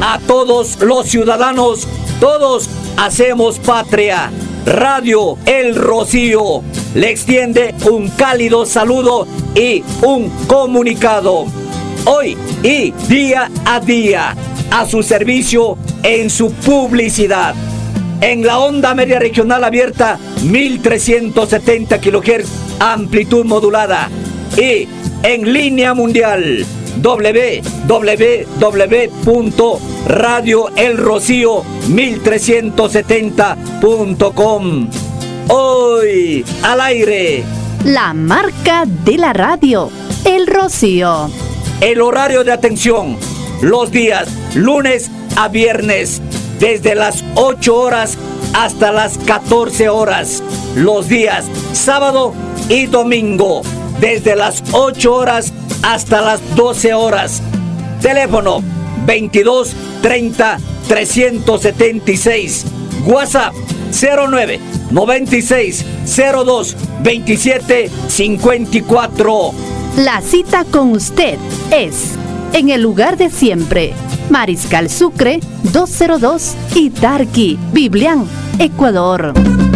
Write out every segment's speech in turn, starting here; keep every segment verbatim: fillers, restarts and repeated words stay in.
a todos los ciudadanos. Todos hacemos patria. Radio El Rocío le extiende un cálido saludo y un comunicado. Hoy y día a día, a su servicio en su publicidad. En la onda media regional abierta, mil trescientos setenta kilohertz, amplitud modulada. Y en línea mundial, doble u doble u doble u punto radio el rocío mil trescientos setenta punto com. Hoy al aire, la marca de la radio, El Rocío. El horario de atención, los días lunes a viernes, desde las ocho horas hasta las catorce horas. Los días sábado y domingo, desde las ocho horas hasta las doce horas. Teléfono veintidós treinta trescientos setenta y seis. WhatsApp cero nueve noventa y seis cero dos veintisiete cincuenta y cuatro. La cita con usted es en el lugar de siempre. Mariscal Sucre doscientos dos y Tarqui, Biblián, Ecuador.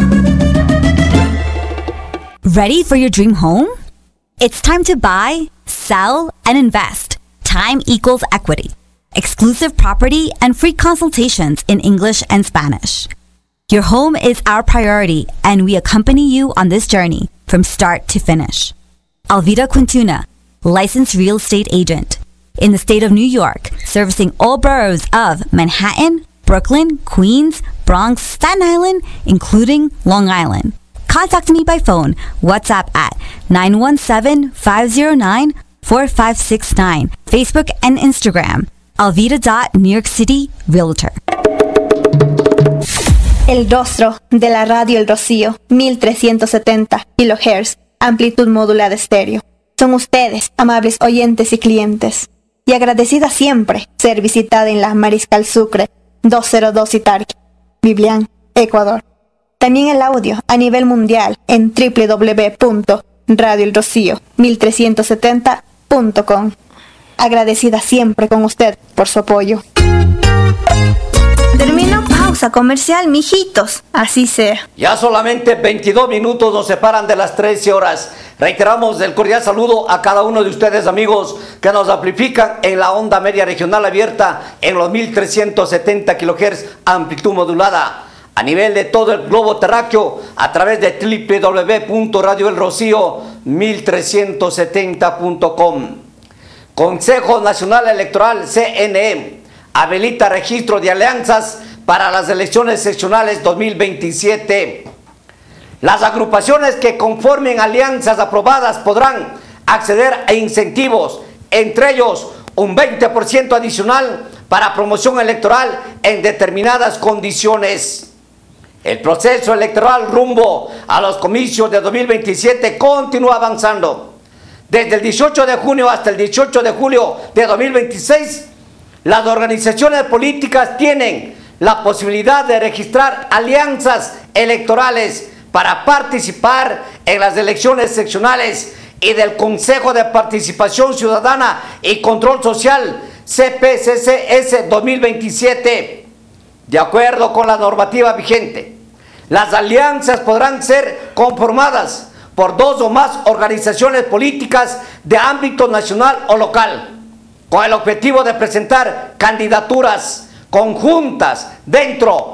Ready for your dream home? It's time to buy, sell, and invest. Time equals equity. Exclusive property and free consultations in English and Spanish. Your home is our priority, and we accompany you on this journey from start to finish. Alvida Quintuna, licensed real estate agent. In the state of New York, servicing all boroughs of Manhattan, Brooklyn, Queens, Bronx, Staten Island, including Long Island. Contact me by phone, WhatsApp at nine one seven, five zero nine, four five six nine, Facebook and Instagram, alvida dot new york city realtor. El rostro de la radio El Rocío, mil trescientos setenta kilohertz, amplitud modulada estéreo. Son ustedes, amables oyentes y clientes. Y agradecida siempre ser visitada en la Mariscal Sucre doscientos dos y Tarqui, Biblián, Ecuador. También el audio a nivel mundial en doble u doble u doble u punto radio el rocío mil trescientos setenta punto com. Agradecida siempre con usted por su apoyo. Termino pausa comercial, mijitos. Así sea. Ya solamente veintidós minutos nos separan de las trece horas. Reiteramos el cordial saludo a cada uno de ustedes, amigos, que nos amplifican en la onda media regional abierta en los mil trescientos setenta kilohertz, amplitud modulada. A nivel de todo el globo terráqueo, a través de doble u doble u doble u punto radio el rocío mil trescientos setenta punto com. Consejo Nacional Electoral, C N E, habilita registro de alianzas para las elecciones seccionales dos mil veintisiete. Las agrupaciones que conformen alianzas aprobadas podrán acceder a incentivos, entre ellos un veinte por ciento adicional para promoción electoral en determinadas condiciones. El proceso electoral rumbo a los comicios de dos mil veintisiete continúa avanzando. Desde el dieciocho de junio hasta el dieciocho de julio de dos mil veintiséis, las organizaciones políticas tienen la posibilidad de registrar alianzas electorales para participar en las elecciones seccionales y del Consejo de Participación Ciudadana y Control Social, C P C C S dos mil veintisiete. De acuerdo con la normativa vigente, las alianzas podrán ser conformadas por dos o más organizaciones políticas de ámbito nacional o local, con el objetivo de presentar candidaturas conjuntas dentro